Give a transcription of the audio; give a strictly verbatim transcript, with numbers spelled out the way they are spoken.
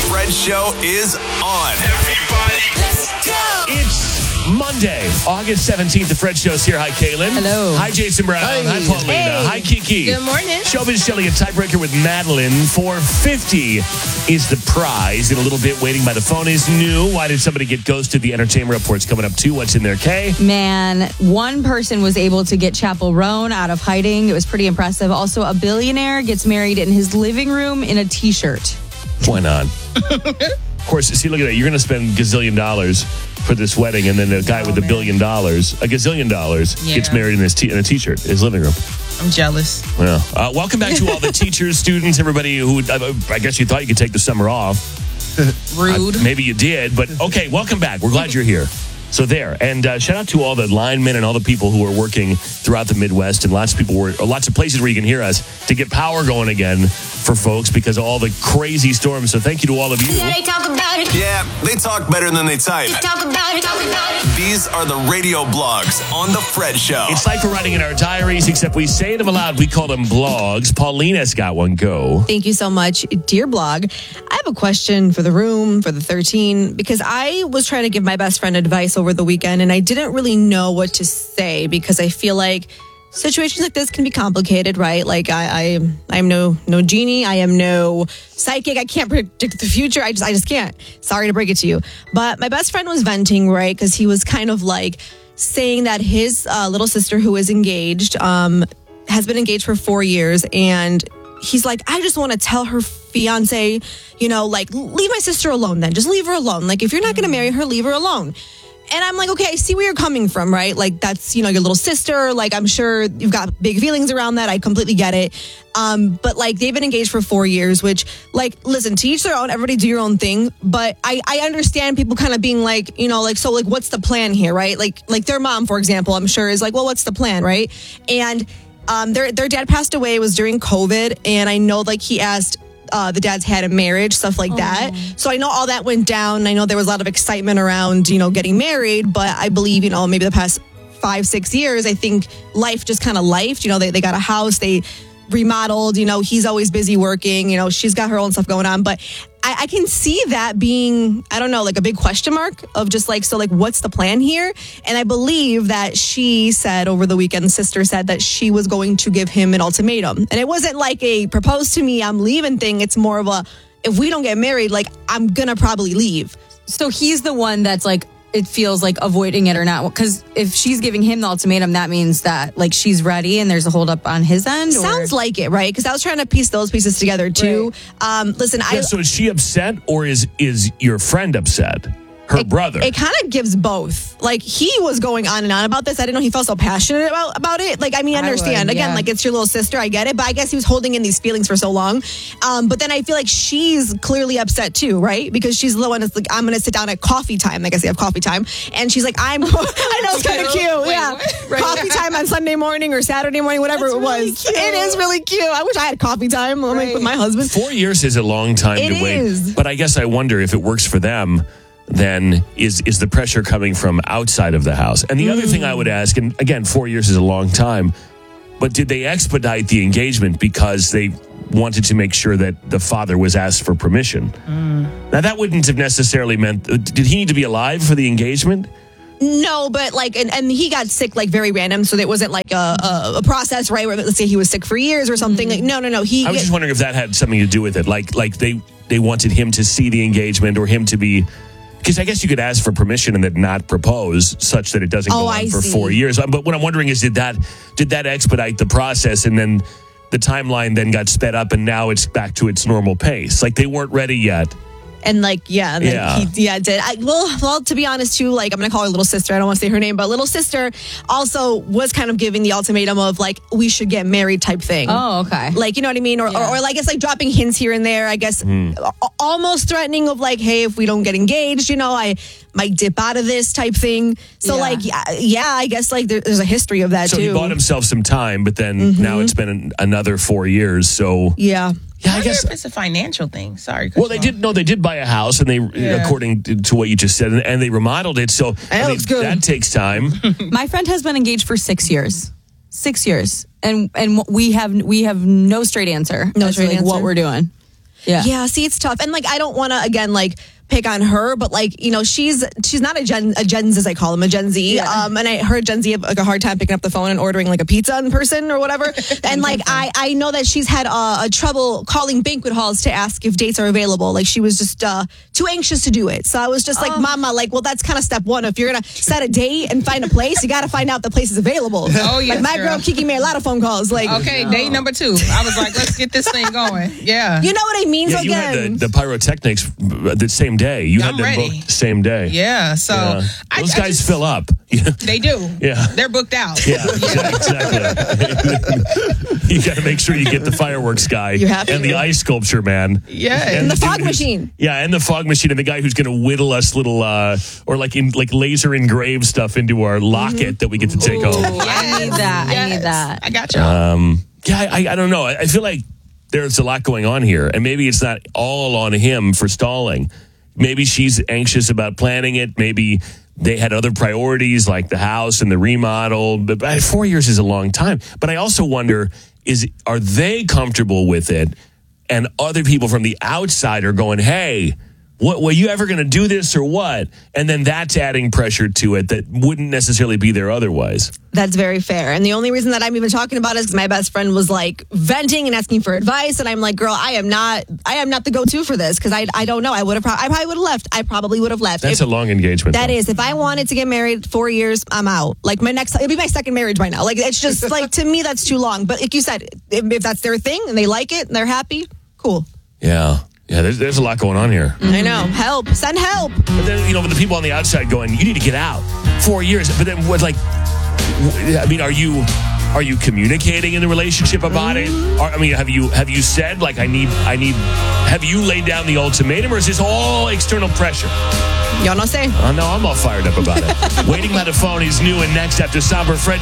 Fred Show is on. Everybody, let's go. It's Monday, August seventeenth. The Fred Show's here. Hi, Kaylin. Hello. Hi, Jason Brown. Hey. Hi, Paulina. Hey. Hi, Kiki. Good morning. Showbiz Shelly, a tiebreaker with Madeline. four fifty is the prize. In a little bit, waiting by the phone is new. Why did somebody get ghosted? The entertainment report's coming up, too. What's in there, Kay? Man, one person was able to get Chappell Roan out of hiding. It was pretty impressive. Also, a billionaire gets married in his living room in a T-shirt. Why not? Of course, see, look at that. You're going to spend gazillion dollars for this wedding, and then the guy Oh, with the man. billion dollars, a gazillion dollars, Yeah. gets married in, his t- in a T-shirt, his living room. I'm jealous. Well, uh, welcome back to all the teachers, students, everybody who, uh, I guess you thought you could take the summer off. Rude. Uh, maybe you did, but okay, welcome back. We're glad you're here. So there, and uh, shout out to all the linemen and all the people who are working throughout the Midwest, and lots of people were, or lots of places where you can hear us to get power going again for folks because of all the crazy storms. So thank you to all of you. Yeah, they talk about it. Yeah, they talk better than they type. They talk about it, talk about it. These are the radio blogs on The Fred Show. It's like we're writing in our diaries, except we say them aloud. We call them blogs. Paulina's got one. Go. Thank you so much, dear blog. I have a question for the room, for the thirteen, because I was trying to give my best friend advice over the weekend, and I didn't really know what to say because I feel like situations like this can be complicated, right? Like I, I, I am no no genie. I am no psychic. I can't predict the future. I just, I just can't. Sorry to break it to you, but my best friend was venting, right? Because he was kind of like saying that his uh, little sister, who is engaged, um, has been engaged for four years, and he's like, I just want to tell her fiance, you know, like, leave my sister alone then. Just leave her alone. Like, if you're not going to marry her, leave her alone. And I'm like, okay, I see where you're coming from, right? Like, that's, you know, your little sister. Like, I'm sure you've got big feelings around that. I completely get it. Um, but, like, they've been engaged for four years, which, like, listen, to each their own. Everybody do your own thing. But I, I understand people kind of being like, you know, like, so, like, what's the plan here, right? Like, like their mom, for example, I'm sure is like, well, what's the plan, right? And um, their their dad passed away. It was during COVID. And I know, like, he asked Uh, the dad's had a marriage, stuff like that. So I know all that went down. I know there was a lot of excitement around, you know, getting married. But I believe, you know, maybe the past five, six years, I think life just kind of lifed. You know, they, they got a house, they remodeled, you know, he's always busy working, you know, she's got her own stuff going on. But I, I can see that being, I don't know, like a big question mark of just like, so like, what's the plan here? And I believe that she said over the weekend, the sister said that she was going to give him an ultimatum. And it wasn't like a propose to me, I'm leaving thing. It's more of a, if we don't get married, like, I'm going to probably leave. So he's the one that's like, it feels like avoiding it or not. Because if she's giving him the ultimatum, that means that like she's ready and there's a hold up on his end. Or? Sounds like it, right? Because I was trying to piece those pieces together too. Right. Um, listen, Yeah, I. so is she upset, or is is your friend upset? Her It, brother. It kind of gives both. Like, he was going on and on about this. I didn't know he felt so passionate about, about it. Like, I mean, I understand. would, Again, yeah. like, it's your little sister. I get it. But I guess he was holding in these feelings for so long. Um, but then I feel like she's clearly upset too, right? Because she's the one that's like, I'm going to sit down at coffee time. I guess they have coffee time. And she's like, I'm, I know it's kind of cute. Wait, yeah. what? Right. Coffee time on Sunday morning or Saturday morning, whatever That's it was. really cute. It is really cute. I wish I had coffee time like, Right. with my husband. Four years is a long time It to wait. is. But I guess I wonder if it works for them, then is is the pressure coming from outside of the house? And the other thing I would ask, and again, four years is a long time, but did they expedite the engagement because they wanted to make sure that the father was asked for permission? Mm. Now, that wouldn't have necessarily meant, did he need to be alive for the engagement? No, but like, and, and he got sick like very random, so it wasn't like a, a, a process, right? Where let's say he was sick for years or something. Like, no, no, no. He. I was just wondering if that had something to do with it. Like, like they they wanted him to see the engagement or him to be. Because I guess you could ask for permission and then not propose, such that it doesn't go Oh, on I for see. four years. But what I'm wondering is, did that did that expedite the process, and then the timeline then got sped up, and now it's back to its normal pace? Like, they weren't ready yet. And like, yeah, and Yeah. Like he, yeah, it did. I, well, well, to be honest, too, like I'm gonna call her little sister. I don't want to say her name, but little sister also was kind of giving the ultimatum of like, we should get married type thing. Oh, okay. Like, you know what I mean? Or, Yeah. or, or like, it's like dropping hints here and there, I guess, a- almost threatening of like, hey, if we don't get engaged, you know, I might dip out of this type thing. So Yeah. like, yeah, yeah, I guess like there, there's a history of that So too. he bought himself some time, but then now it's been an, another four years. So yeah. yeah, I I wonder guess. if it's a financial thing. Sorry. Well, they did. No, they did buy a house, and they, Yeah. according to what you just said, and, and they remodeled it. So I mean, looks good. that takes time. My friend has been engaged for six years. Six years, and and we have we have no straight answer. No as to, straight like, answer. What we're doing. Yeah. Yeah, see, it's tough. And like, I don't want to, again, like, pick on her, but like, you know, she's she's not a Gen a Gen Z, as I call them, a Gen Z. Yeah. Um, and I heard Gen Z have like a hard time picking up the phone and ordering like a pizza in person or whatever. And like, I I know that she's had uh, a trouble calling banquet halls to ask if dates are available. Like, she was just uh, too anxious to do it. So I was just like, Oh. Mama, like, well, that's kind of step one. If you're gonna set a date and find a place, you got to find out the place is available. Oh, yes, like my girl. girl Kiki made a lot of phone calls. Like, Okay, date number two. I was like, let's get this thing going. Yeah. you know what I mean? Yeah, so you had again, the, the pyrotechnics the same day. You had I'm them ready. both the same day. Yeah. So Yeah. I, Those I guys just- fill up. Yeah. They do. Yeah. They're booked out. Yeah, exactly. You got to make sure you get the fireworks guy You have and to. the ice sculpture man. Yeah. And the dude fog who's- machine. Yeah, and the fog machine and the guy who's going to whittle us little uh or like in like laser engraved stuff into our locket that we get to take home. I need that. I need that. I got you. Um, yeah, I, I don't know. I, I feel like there's a lot going on here, and maybe it's not all on him for stalling. Maybe she's anxious about planning it. Maybe they had other priorities like the house and the remodel. But but four years is a long time. But I also wonder: is are they comfortable with it? And other people from the outside are going, "Hey, what were you ever going to do this or what?" And then that's adding pressure to it that wouldn't necessarily be there otherwise. That's very fair. And the only reason that I'm even talking about it is because my best friend was like venting and asking for advice. And I'm like, girl, I am not, I am not the go-to for this. Cause I, I don't know. I would have, pro- I probably would have left. I probably would have left. That's If- a long engagement. That though. is, if I wanted to get married four years, I'm out. Like my next, it'll be my second marriage by now. Like, it's just like, to me, that's too long. But like you said, if, if that's their thing and they like it and they're happy, cool. Yeah. Yeah, there's, there's a lot going on here. I know. Help. Send help. But then, you know, with the people on the outside going, you need to get out. Four years. But then what, like, w- I mean, are you are you communicating in the relationship about it? Or, I mean, have you have you said, like, I need, I need, have you laid down the ultimatum, or is this all external pressure? Y'all know say. Oh, no, I'm all fired up about it. Waiting by the phone is new and next after Somber Fred.